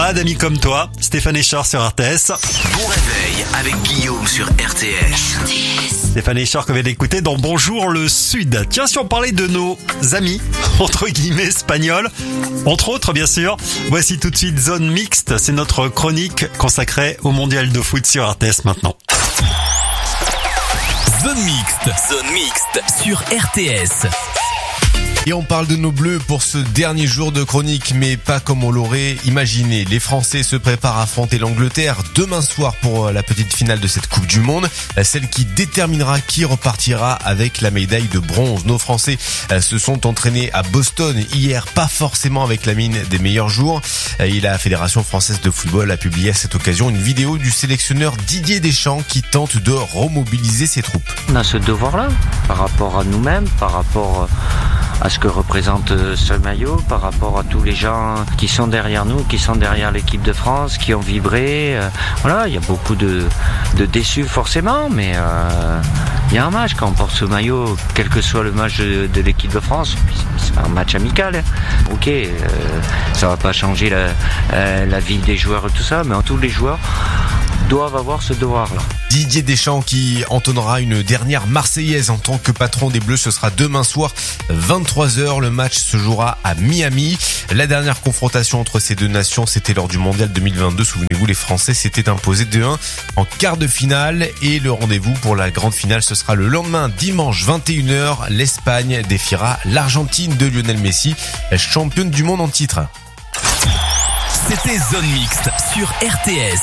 pas d'amis comme toi. Stéphane Eschor sur RTS. Bon réveil avec Guillaume sur RTS. Stéphane Eschor que vient d'écouter dans Bonjour le Sud. Tiens, si on parlait de nos amis, entre guillemets, espagnols, entre autres bien sûr, voici tout de suite Zone Mixte. C'est notre chronique consacrée au mondial de foot sur RTS maintenant. Zone mixte sur RTS. Et on parle de nos bleus pour ce dernier jour de chronique, mais pas comme on l'aurait imaginé. Les Français se préparent à affronter l'Angleterre demain soir pour la petite finale de cette Coupe du Monde, celle qui déterminera qui repartira avec la médaille de bronze. Nos Français se sont entraînés à Boston hier, pas forcément avec la mine des meilleurs jours. Et la Fédération française de football a publié à cette occasion une vidéo du sélectionneur Didier Deschamps qui tente de remobiliser ses troupes. On a ce devoir-là, par rapport à nous-mêmes, par rapport à ce que représente ce maillot, par rapport à tous les gens qui sont derrière nous, qui sont derrière l'équipe de France, qui ont vibré. Voilà, il y a beaucoup de déçus forcément, mais il y a un match quand on porte ce maillot, quel que soit le match de l'équipe de France, c'est un match amical. Hein. Ok, ça va pas changer la vie des joueurs et tout ça, mais en tous les joueurs doivent avoir ce devoir-là. Didier Deschamps qui entonnera une dernière Marseillaise en tant que patron des Bleus. Ce sera demain soir, 23h. Le match se jouera à Miami. La dernière confrontation entre ces deux nations, c'était lors du Mondial 2022. Souvenez-vous, les Français s'étaient imposés 2-1 en quart de finale. Et le rendez-vous pour la grande finale, ce sera le lendemain, dimanche 21h. L'Espagne défiera l'Argentine de Lionel Messi, championne du monde en titre. C'était Zone Mixte sur RTS.